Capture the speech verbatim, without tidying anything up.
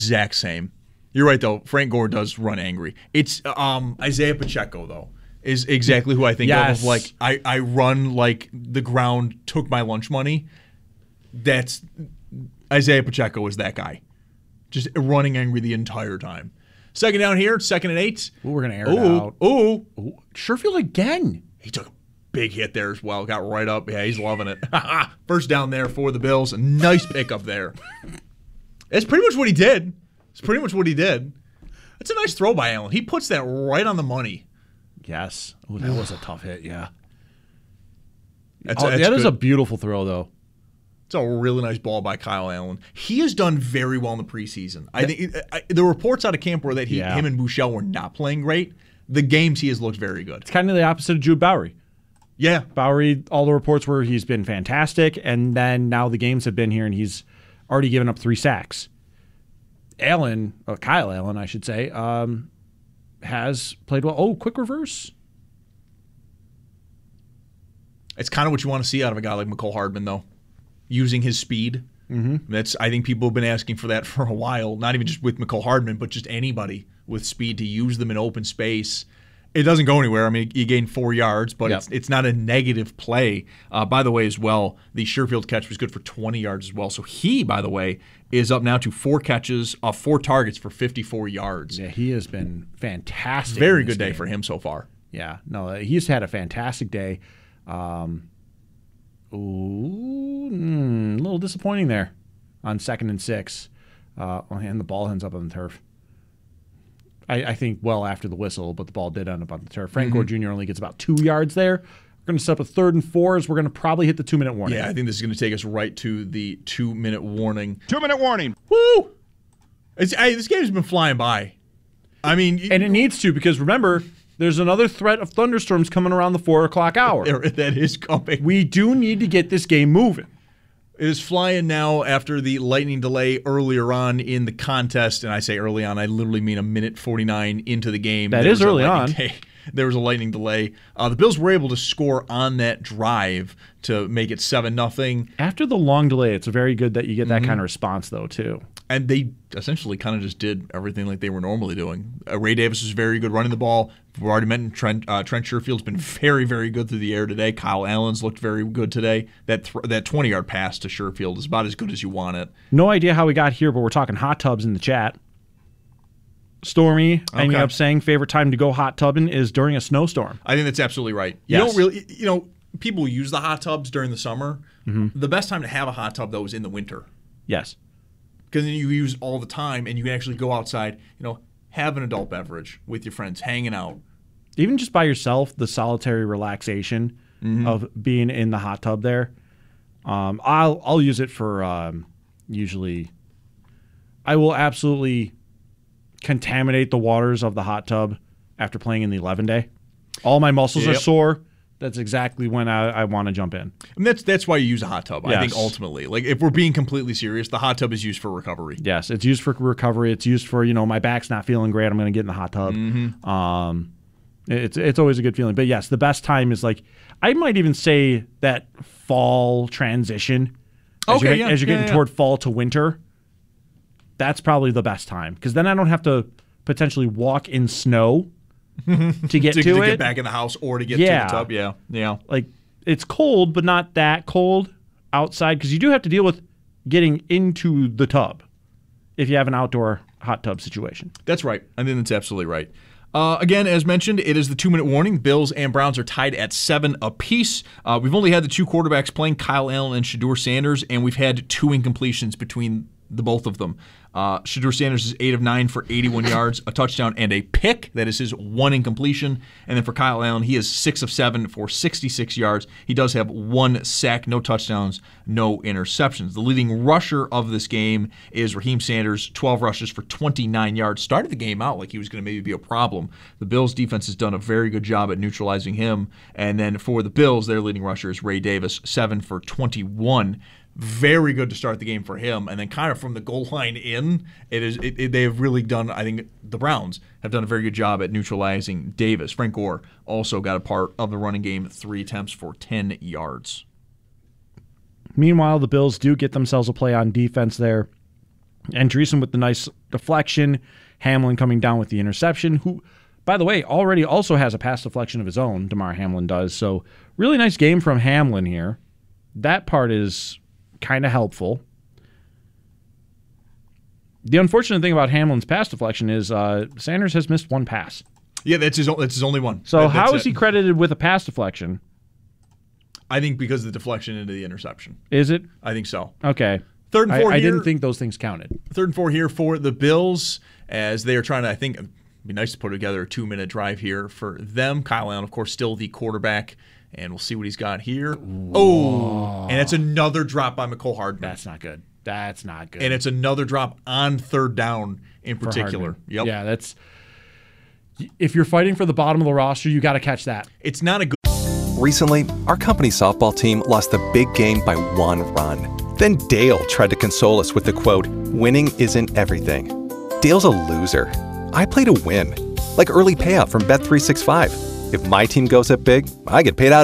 Exact same. You're right, though. Frank Gore does run angry. It's um, Isaiah Pacheco, though, is exactly who I think yes. of. Like, I, I run like the ground took my lunch money. That's Isaiah Pacheco is that guy. Just running angry the entire time. Second down here, second and eight. Ooh, we're going to air ooh, it out. Ooh. Ooh. Sherfield again. He took a big hit there as well. Got right up. Yeah, he's loving it. First down there for the Bills. A nice pickup there. That's pretty much what he did. It's pretty much what he did. It's a nice throw by Allen. He puts that right on the money. Yes. Ooh, that was a tough hit, yeah. That's, oh, that's that is good. a beautiful throw, though. It's a really nice ball by Kyle Allen. He has done very well in the preseason. I think I, the reports out of camp were that he, yeah. him and Bouchel were not playing great. The games he has looked very good. It's kind of the opposite of Jude Bowery. Yeah. Bowery, all the reports were he's been fantastic, and then now the games have been here, and he's already given up three sacks. Allen, or Kyle Allen, I should say, um, has played well. Oh, quick reverse. It's kind of what you want to see out of a guy like McCole Hardman, though. Using his speed. Mm-hmm. That's I think people have been asking for that for a while. Not even just with McCole Hardman, but just anybody with speed to use them in open space. It doesn't go anywhere. I mean, you gain four yards, but yep. it's it's not a negative play. Uh, by the way, as well, the Sherfield catch was good for twenty yards as well. So he, by the way, is up now to four catches off four targets for fifty-four yards. Yeah, he has been fantastic. Very good day game. for him so far. Yeah, no, he's had a fantastic day. Um, ooh, mm, a little disappointing there on second and six. Uh, and the ball ends up on the turf. I, I think well after the whistle, but the ball did end up on the turf. Frank mm-hmm. Gore Junior only gets about two yards there. We're going to set up a third and four as we're going to probably hit the two-minute warning. Yeah, I think this is going to take us right to the two-minute warning. Two-minute warning. Woo! It's, I, this game's been flying by. I mean... And it needs to, because remember... There's another threat of thunderstorms coming around the four o'clock hour. That is coming. We do need to get this game moving. It is flying now after the lightning delay earlier on in the contest. And I say early on, I literally mean a minute forty-nine into the game. That there is early on. Day. There was a lightning delay. Uh, the Bills were able to score on that drive to make it seven nothing. After the long delay, it's very good that you get that mm-hmm. kind of response, though, too. And they essentially kind of just did everything like they were normally doing. Uh, Ray Davis was very good running the ball. We've already mentioned Trent, uh, Trent Sherfield's been very, very good through the air today. Kyle Allen's looked very good today. That th- that twenty-yard pass to Sherfield is about as good as you want it. No idea how we got here, but we're talking hot tubs in the chat. Stormy ending okay. up saying favorite time to go hot tubbing is during a snowstorm. I think that's absolutely right. Yes. You don't really, you know, people use the hot tubs during the summer. Mm-hmm. The best time to have a hot tub, though, is in the winter. Yes. Because then you use it all the time, and you can actually go outside, you know, have an adult beverage with your friends, hanging out. Even just by yourself, the solitary relaxation mm-hmm. of being in the hot tub there. Um, I'll I'll use it for um, usually. I will absolutely contaminate the waters of the hot tub after playing in the eleven day. All my muscles yep. are sore. That's exactly when I, I want to jump in. And that's that's why you use a hot tub, yes. I think, ultimately. Like, if we're being completely serious, the hot tub is used for recovery. Yes, it's used for recovery. It's used for, you know, my back's not feeling great, I'm going to get in the hot tub. Mm-hmm. Um, it's it's always a good feeling. But, yes, the best time is, like, I might even say that fall transition. As okay, you're, yeah. As you're yeah, getting yeah. toward fall to winter, that's probably the best time. Because then I don't have to potentially walk in snow to get to, to, to it. get back in the house or to get yeah. to the tub. Yeah, yeah. Like, it's cold, but not that cold outside, because you do have to deal with getting into the tub if you have an outdoor hot tub situation. That's right. I think that's absolutely right. Uh, again, as mentioned, it is the two-minute warning. Bills and Browns are tied at seven apiece. Uh, we've only had the two quarterbacks playing, Kyle Allen and Shedeur Sanders, and we've had two incompletions between the both of them. Uh, Shedeur Sanders is eight of nine for eighty-one yards, a touchdown, and a pick. That is his one incompletion. And then for Kyle Allen, he is six of seven for sixty-six yards. He does have one sack, no touchdowns, no interceptions. The leading rusher of this game is Raheem Sanders, twelve rushes for twenty-nine yards. Started the game out like he was going to maybe be a problem. The Bills' defense has done a very good job at neutralizing him. And then for the Bills, their leading rusher is Ray Davis, seven for twenty-one. Very good to start the game for him, and then kind of from the goal line in, it is it, it, they have really done. I think the Browns have done a very good job at neutralizing Davis. Frank Gore also got a part of the running game, three attempts for ten yards. Meanwhile, the Bills do get themselves a play on defense there. Andreessen with the nice deflection. Hamlin coming down with the interception, who, by the way, already also has a pass deflection of his own, Damar Hamlin does. So really nice game from Hamlin here. That part is kind of helpful. The unfortunate thing about Hamlin's pass deflection is uh, Sanders has missed one pass. Yeah, that's his, that's his only one. So that, how is it. he credited with a pass deflection? I think because of the deflection into the interception. Is it? I think so. Okay. Third and four I, I here, didn't think those things counted. Third and four here for the Bills as they are trying to, I think, it'd be nice to put together a two-minute drive here for them. Kyle Allen, of course, still the quarterback, and we'll see what he's got here. Whoa. Oh, and it's another drop by McCole Hardman. That's not good. That's not good. And it's another drop on third down in particular. Yep. Yeah, that's – if you're fighting for the bottom of the roster, you got to catch that. It's not a good – Recently, our company softball team lost a big game by one run. Then Dale tried to console us with the quote, "Winning isn't everything." Dale's a loser. I play to win. Like early payout from Bet three sixty-five. If my team goes up big, I get paid out